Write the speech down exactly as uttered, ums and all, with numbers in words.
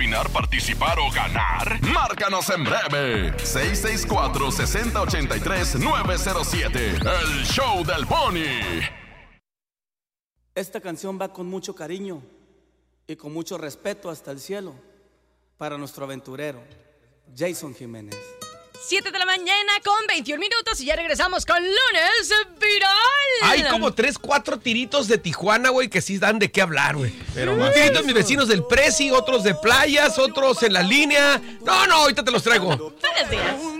opinar, participar o ganar? Márcanos en breve. seis seis cuatro, seis cero ocho tres, nueve cero siete. El Show del Pony. Esta canción va con mucho cariño y con mucho respeto hasta el cielo para nuestro aventurero, Jason Jiménez. siete de la mañana con veintiún minutos y ya regresamos con Lunes Viral. Hay como tres, cuatro tiritos de Tijuana, güey, que sí dan de qué hablar, güey. Pero un tirito de mis vecinos del Prezi, otros de playas, otros en la línea. No, no, ahorita te los traigo. Buenos días.